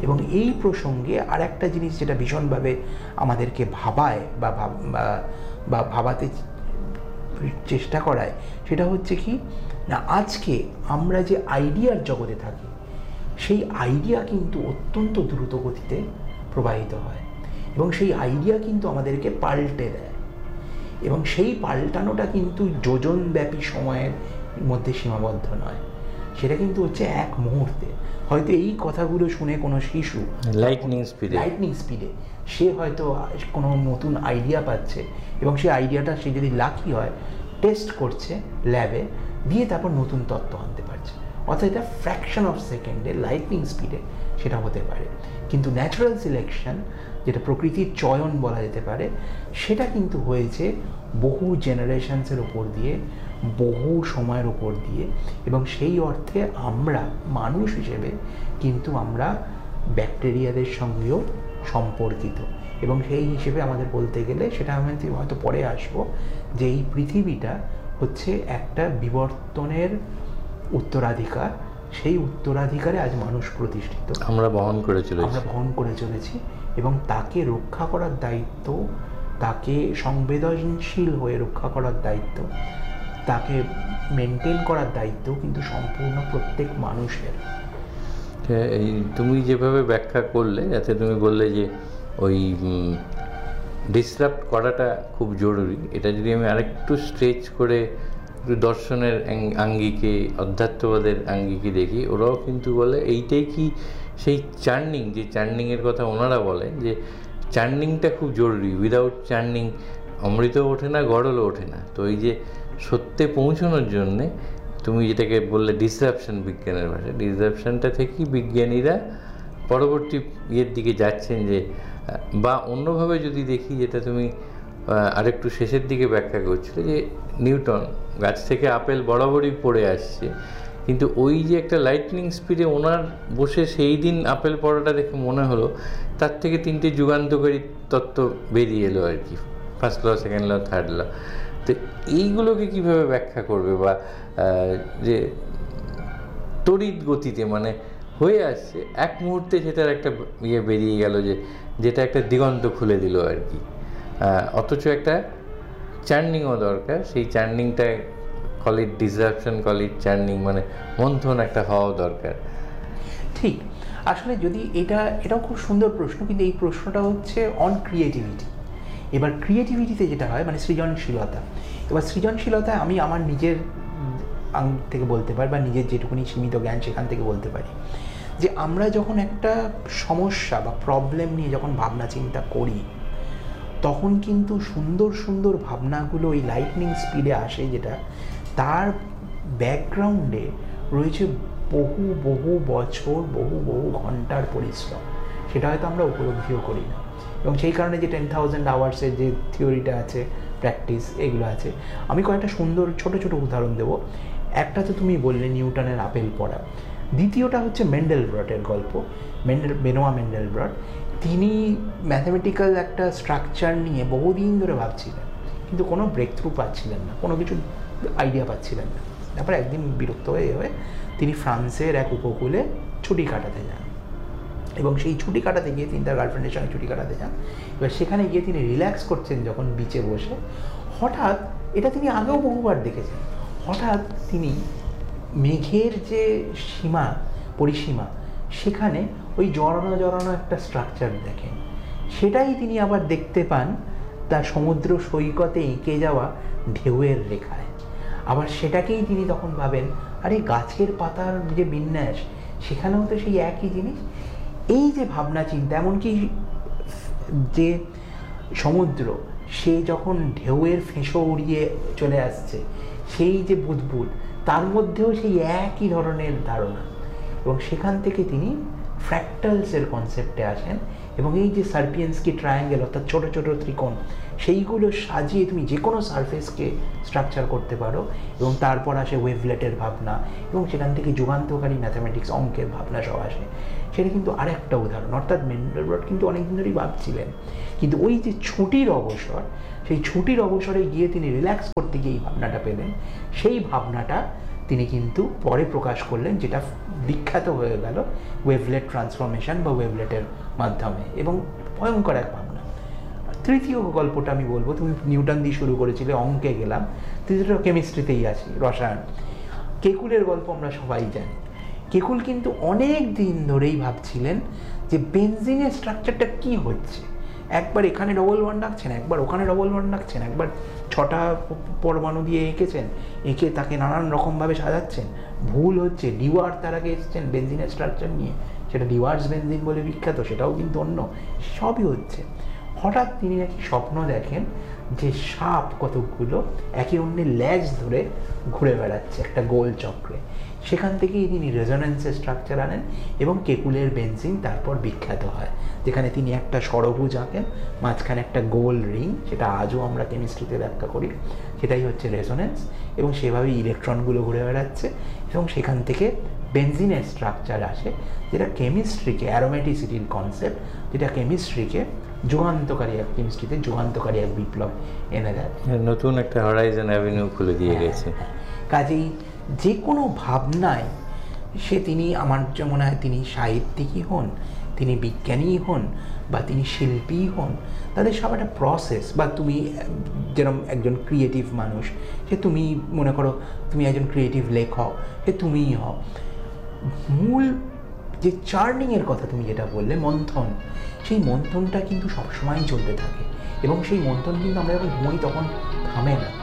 এবং এই প্রসঙ্গে আর একটা জিনিস যেটা ভীষণভাবে আমাদেরকে ভাবায় বা ভাবাতে চেষ্টা করায়, সেটা হচ্ছে কি না, আজকে আমরা যে আইডিয়ার জগতে থাকি, সেই আইডিয়া কিন্তু অত্যন্ত দ্রুত গতিতে প্রবাহিত হয় এবং সেই আইডিয়া কিন্তু আমাদেরকে পাল্টে দেয় এবং সেই পাল্টানোটা কিন্তু যোজনব্যাপী সময়ের মধ্যে সীমাবদ্ধ নয়, সেটা কিন্তু হচ্ছে এক মুহূর্তে। হয়তো এই কথাগুলো শুনে কোনো শিশু লাইটনিং স্পিডে সে হয়তো কোনো নতুন আইডিয়া পাচ্ছে এবং সেই আইডিয়াটা সে যদি লাকি হয় টেস্ট করছে ল্যাবে, দিয়ে তারপর নতুন তত্ত্ব আনতে পারছে। অর্থাৎ এটা ফ্র্যাকশন অফ সেকেন্ডে লাইটনিং স্পিডে সেটা হতে পারে। কিন্তু ন্যাচারাল সিলেকশন, যেটা প্রকৃতির চয়ন বলা যেতে পারে, সেটা কিন্তু হয়েছে বহু জেনারেশনসের ওপর দিয়ে, বহু সময়ের ওপর দিয়ে, এবং সেই অর্থে আমরা মানুষ হিসেবে কিন্তু আমরা ব্যাকটেরিয়াদের সঙ্গেও সম্পর্কিত। এবং সেই হিসেবে আমাদের বলতে গেলে, সেটা আমি হয়তো পরে আসবো, যে এই পৃথিবীটা হচ্ছে একটা বিবর্তনের উত্তরাধিকার। সেই উত্তরাধিকারে আজ মানুষ প্রতিষ্ঠিত, আমরা বহন করে চলেছি এবং তাকে রক্ষা করার দায়িত্ব, তাকে সংবেদনশীল হয়ে রক্ষা করার দায়িত্ব, তাকে মেনটেন করার দায়িত্ব কিন্তু সম্পূর্ণ প্রত্যেক মানুষের। এই তুমি যেভাবে ব্যাখ্যা করলে, যাতে তুমি বললে যে ওই ডিসরাপ্ট করাটা খুব জরুরি, এটা যদি আমি আরেকটু স্ট্রেচ করে একটু দর্শনের আঙ্গিকে, অধ্যাত্মবাদের আঙ্গিকে দেখি, ওরাও কিন্তু বলে এইটাই কি সেই চার্নিং, যে চার্নিংয়ের কথা ওনারা বলেন যে চার্নিংটা খুব জরুরি, উইদাউট চার্নিং অমৃতও ওঠে না, গড়লও ওঠে না। তো এই যে সত্যে পৌঁছানোর জন্যে তুমি যেটাকে বললে ডিসরাপশন, বিজ্ঞানের ভাষায় ডিসরাপশনটা থেকেই বিজ্ঞানীরা পরবর্তী ইয়ের দিকে যাচ্ছেন। যে বা অন্যভাবে যদি দেখি, যেটা তুমি আরেকটু শেষের দিকে ব্যাখ্যা করছিলে, যে নিউটন গাছ থেকে আপেল বরাবরই পড়ে আসছে, কিন্তু ওই যে একটা লাইটনিং স্পিডে ওনার বসে সেই দিন আপেল পড়াটা দেখে মনে হলো তার থেকে 3টে যুগান্তকারী তত্ত্ব বেরিয়ে এলো আর কি, ফার্স্ট ল, সেকেন্ড ল, থার্ড ল। তো এইগুলোকে কীভাবে ব্যাখ্যা করবে? বা যে তড়িৎ গতিতে মানে হয়ে আসছে, এক মুহূর্তে সেটার একটা ইয়ে বেরিয়ে গেল, যেটা একটা দিগন্ত খুলে দিল আর কি। অথচ একটা চার্নিংও দরকার, সেই চার্নিংটা call it disruption, call it churning, মানে মন্থন একটা হওয়া দরকার। ঠিক, আসলে যদি এটাও খুব সুন্দর প্রশ্ন, কিন্তু এই প্রশ্নটা হচ্ছে অন ক্রিয়েটিভিটি। এবার ক্রিয়েটিভিটিতে যেটা হয় মানে সৃজনশীলতা, এবার সৃজনশীলতায় আমি আমার নিজের থেকে বলতে পারি, বা নিজের যেটুকুনি সীমিত জ্ঞান সেখান থেকে বলতে পারি, যে আমরা যখন একটা সমস্যা বা প্রবলেম নিয়ে যখন ভাবনা চিন্তা করি, তখন কিন্তু সুন্দর সুন্দর ভাবনাগুলো ওই লাইটনিং স্পিডে আসে, যেটা তার ব্যাকগ্রাউন্ডে রয়েছে বহু বহু বছর, বহু বহু ঘন্টার পরিশ্রম। সেটা হয়তো আমরা উপলব্ধিও করি না। এবং সেই কারণে যে 10,000 আওয়ার্সের যে থিওরিটা আছে, প্র্যাকটিস, এগুলো আছে। আমি কয়েকটা সুন্দর ছোট ছোট উদাহরণ দেবো। একটা তো তুমি বললে নিউটনের আপেল পড়া, দ্বিতীয়টা হচ্ছে মেন্ডেলব্রটের গল্প। বেনোয়া মেন্ডেলব্রট, তিনি ম্যাথামেটিক্যাল একটা স্ট্রাকচার নিয়ে বহুদিন ধরে ভাবছিলেন, কিন্তু কোনো ব্রেক থ্রু পাচ্ছিলেন না, কোনো কিছু আইডিয়া পাচ্ছিলেন না। তারপর একদিন বিরক্ত হয়ে তিনি ফ্রান্সের এক উপকূলে ছুটি কাটাতে যান, এবং সেই ছুটি কাটাতে গিয়ে তিনি তার গার্লফ্রেন্ডের সঙ্গে ছুটি কাটাতে যান। এবার সেখানে গিয়ে তিনি রিল্যাক্স করছেন যখন বিচে বসে, হঠাৎ, এটা তিনি আগেও বহুবার দেখেছেন, হঠাৎ তিনি মেঘের যে পরিসীমা, সেখানে ওই জড়ানো একটা স্ট্রাকচার দেখেন। সেটাই তিনি আবার দেখতে পান তার সমুদ্র সৈকতে এঁকে যাওয়া ঢেউয়ের রেখায়। আবার সেটাকেই তিনি তখন ভাবেন, আরে গাছের পাতার যে বিন্যাস, সেখানেও তো সেই একই জিনিস। এই যে ভাবনা চিন্তা, এমনকি যে সমুদ্র, সে যখন ঢেউয়ের ফেঁসো উড়িয়ে চলে আসছে, সেই যে বুদবুদ, তার মধ্যেও সেই একই ধরনের ধারণা। এবং সেখান থেকে তিনি ফ্র্যাক্টালসের কনসেপ্টে আসেন, এবং এই যে সার্পিয়েন্সকি ট্রায়াঙ্গেল, অর্থাৎ ছোটো ছোটো ত্রিকোণ, সেইগুলো সাজিয়ে তুমি যে কোনো সারফেসকে স্ট্রাকচার করতে পারো। এবং তারপর আসে ওয়েভলেটের ভাবনা, এবং সেখান থেকে যুগান্তকারী ম্যাথামেটিক্স, অঙ্কের ভাবনা সব আসে। সেটা কিন্তু আরেকটা উদাহরণ। অর্থাৎ মেন্ডেলব্রট কিন্তু অনেকদিন ধরেই ভাবছিলেন, কিন্তু ওই যে ছুটির অবসর, সেই ছুটির অবসরে গিয়ে তিনি রিল্যাক্স করতে গিয়ে এই ভাবনাটা পেলেন। সেই ভাবনাটা তিনি কিন্তু পরে প্রকাশ করলেন, যেটা বিখ্যাত হয়ে গেল ওয়েভলেট ট্রান্সফরমেশন বা ওয়েভলেটের মাধ্যমে, এবং ভয়ঙ্কর এক ভাবনা। তৃতীয় গল্পটা আমি বলবো, তুমি নিউটন দিয়ে শুরু করেছিলে, অঙ্কে গেলাম, তৃতীয়টা কেমিস্ট্রিতেই আছি, রসায়ন। কেকুলের গল্প আমরা সবাই জানি। কেকুল কিন্তু অনেক দিন ধরেই ভাবছিলেন যে বেনজিনের স্ট্রাকচারটা কি হচ্ছে, একবার এখানে ডবল বন্ড রাখছেন, একবার ওখানে ডবল বন্ড রাখছেন, একবার 6টা পরমাণু দিয়ে এঁকেছেন, এঁকে তাকে নানান রকমভাবে সাজাচ্ছেন, ভুল হচ্ছে। ডিওয়ার্স তার আগে এসেছেন বেনজিনের স্ট্রাকচার নিয়ে, সেটা ডিওয়ার্স বেনজিন বলে বিখ্যাত, সেটাও কিন্তু অন্য, সবই হচ্ছে। হঠাৎ তিনি নাকি স্বপ্ন দেখেন যে সাপ কতকগুলো একে অন্যের ল্যাজ ধরে ঘুরে বেড়াচ্ছে একটা গোল চক্রে। সেখান থেকেই তিনি রেজোনেন্সের স্ট্রাকচার আনেন এবং কেকুলের বেনজিন তারপর বিখ্যাত হয়, যেখানে তিনি একটা ষড়ভুজ আঁকেন, মাঝখানে একটা গোল রিং, সেটা আজও আমরা কেমিস্ট্রিতে ব্যাখ্যা করি, সেটাই হচ্ছে রেজোনেন্স, এবং সেভাবেই ইলেকট্রনগুলো ঘুরে বেড়াচ্ছে, এবং সেখান থেকে বেনজিনের স্ট্রাকচার আসে, যেটা কেমিস্ট্রিকে, অ্যারোমেটিসিটির কনসেপ্ট, যেটা কেমিস্ট্রিকে যুগান্তকারী এক, কেমিস্ট্রিতে যুগান্তকারী এক বিপ্লব এনে দেয়, নতুন একটা হরাইজন অ্যাভিনিউ খুলে দিয়ে গেছে। কাজেই যে কোনো ভাবনায় তিনি, আমার মনে হয় তিনি সাহিত্যিকই হন, তিনি বিজ্ঞানীই হন, বা তিনি শিল্পীই হন, তাদের সব একটা প্রসেস। বা তুমি যেরকম একজন ক্রিয়েটিভ মানুষ, সে তুমি মনে করো তুমি একজন ক্রিয়েটিভ লেখক, সে তুমিই হও, মূল যে চার্নিংয়ের কথা তুমি যেটা বললে, মন্থন, সেই মন্থনটা কিন্তু সবসময় চলতে থাকে, এবং সেই মন্থন কিন্তু আমরা যখন ঘুমোই তখন থামে না।